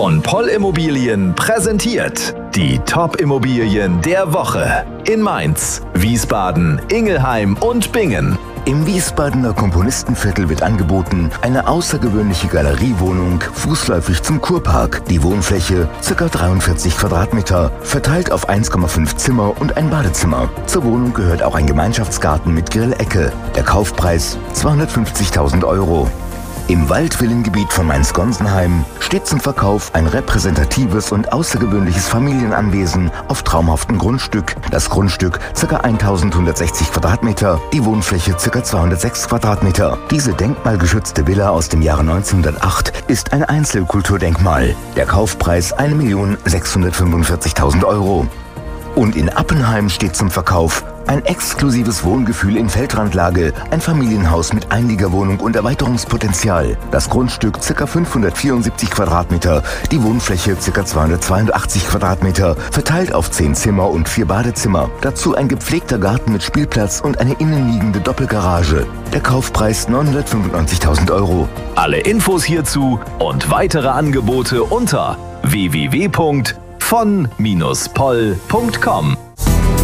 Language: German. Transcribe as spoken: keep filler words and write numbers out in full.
Von Poll Immobilien präsentiert die Top-Immobilien der Woche in Mainz, Wiesbaden, Ingelheim und Bingen. Im Wiesbadener Komponistenviertel wird angeboten eine außergewöhnliche Galeriewohnung fußläufig zum Kurpark. Die Wohnfläche ca. dreiundvierzig Quadratmeter, verteilt auf eins Komma fünf Zimmer und ein Badezimmer. Zur Wohnung gehört auch ein Gemeinschaftsgarten mit Grillecke. Der Kaufpreis zweihundertfünfzigtausend Euro. Im Waldvillengebiet von Mainz-Gonsenheim steht zum Verkauf ein repräsentatives und außergewöhnliches Familienanwesen auf traumhaftem Grundstück. Das Grundstück ca. eintausendhundertsechzig Quadratmeter, die Wohnfläche ca. zweihundertsechs Quadratmeter. Diese denkmalgeschützte Villa aus dem Jahre neunzehnhundertacht ist ein Einzelkulturdenkmal. Der Kaufpreis eine Million sechshundertfünfundvierzigtausend Euro. Und in Appenheim steht zum Verkauf ein exklusives Wohngefühl in Feldrandlage, ein Familienhaus mit Einliegerwohnung und Erweiterungspotenzial. Das Grundstück ca. fünfhundertvierundsiebzig Quadratmeter, die Wohnfläche ca. zweihundertzweiundachtzig Quadratmeter, verteilt auf zehn Zimmer und vier Badezimmer. Dazu ein gepflegter Garten mit Spielplatz und eine innenliegende Doppelgarage. Der Kaufpreis neunhundertfünfundneunzigtausend Euro. Alle Infos hierzu und weitere Angebote unter w w w punkt von Bindestrich poll punkt com.